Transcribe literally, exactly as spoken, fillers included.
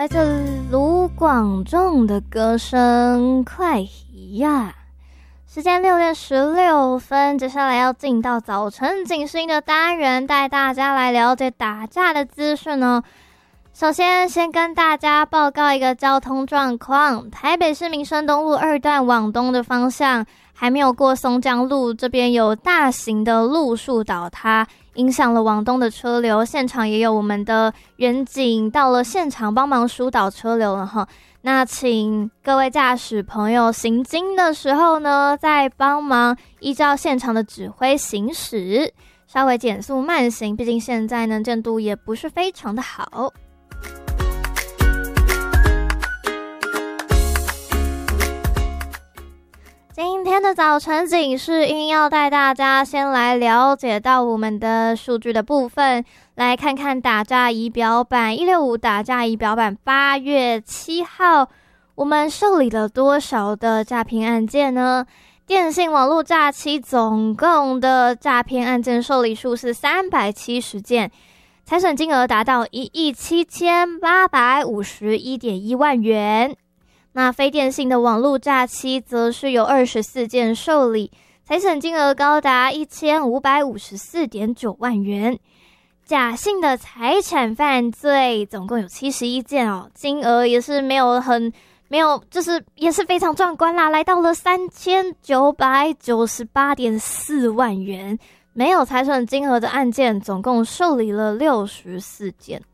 来自卢广仲的歌声快移呀。时间六点十六分，接下来要进到早晨警讯的单元，带大家来了解打架的资讯哦。首先先跟大家报告一个交通状况，台北市民生东路二段往东的方向，还没有过松江路，这边有大型的路树倒塌，影响了往东的车流，现场也有我们的员警到了现场帮忙疏导车流了哈。那请各位驾驶朋友行经的时候呢，再帮忙依照现场的指挥行驶，稍微减速慢行，毕竟现在能见度也不是非常的好。今天的早晨警示音要带大家先来了解到我们的数据的部分，来看看打诈仪表板一六五打诈仪表板八月七号我们受理了多少的诈骗案件呢？电信网络诈欺总共的诈骗案件受理数是三百七十件，财损金额达到一亿七千八百五十一点一万元。那非电信的网络诈欺则是有二十四件受理，财损金额高达一千五百五十四点九万元。假性的财产犯罪总共有七十一件哦，金额也是没有很没有，就是也是非常壮观啦，来到了三千九百九十八点四万元。没有财损金额的案件总共受理了六十四件。